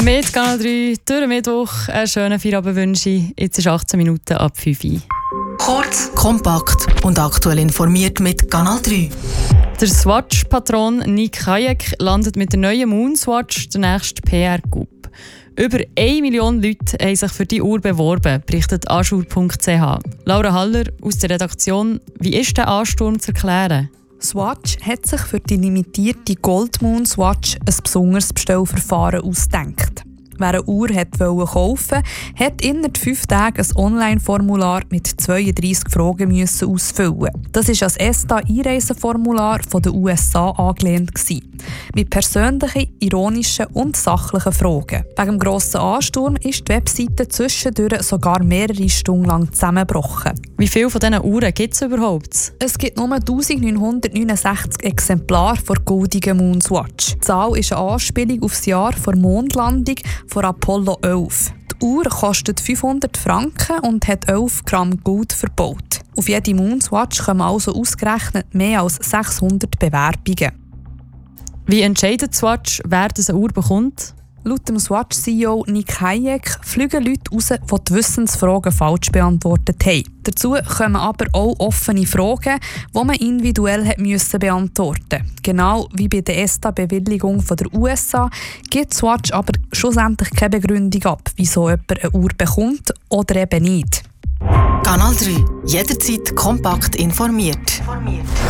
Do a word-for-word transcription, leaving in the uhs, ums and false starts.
Mit Kanal drei, durch den Mittwoch, einen schönen Feierabend wünsche ich. Jetzt ist achtzehn Minuten ab fünf Uhr. Kurz, kompakt und aktuell informiert mit Kanal drei. Der Swatch-Patron Nick Hayek landet mit der neuen Moonswatch der nächste P R-Coup. Über eine Million Leute haben sich für die Uhr beworben, berichtet aschur punkt c h. Laura Haller aus der Redaktion, wie ist der Ansturm zu erklären? Swatch hat sich für die limitierte Gold Moon Swatch ein besonderes Bestellverfahren ausgedacht. Wer eine Uhr kaufen wollte, hat innerhalb fünf Tagen ein Online-Formular mit zweiunddreissig Fragen müssen ausfüllen. Das war an das E S T A-Einreiseformular der U S A angelehnt. Mit persönlichen, ironischen und sachlichen Fragen. Wegen dem grossen Ansturm ist die Webseite zwischendurch sogar mehrere Stunden lang zusammengebrochen. Wie viele von diesen Uhren gibt es überhaupt? Es gibt nur neunzehnhundertneunundsechzig Exemplare der goldigen Moonswatch. Die Zahl ist eine Anspielung auf das Jahr der Mondlandung von Apollo elf. Die Uhr kostet fünfhundert Franken und hat elf Gramm Gold verbaut. Auf jede Moonswatch kommen also ausgerechnet mehr als sechshundert Bewerbungen. Wie entscheidet Swatch, wer diese Uhr bekommt? Laut dem Swatch-C E O Nick Hayek fliegen Leute raus, die die Wissensfragen falsch beantwortet haben. Dazu kommen aber auch offene Fragen, die man individuell hat müssen beantworten musste. Genau wie bei der E S T A-Bewilligung der U S A gibt Swatch aber schlussendlich keine Begründung ab, wieso jemand eine Uhr bekommt oder eben nicht. Kanal drei. Jederzeit kompakt informiert.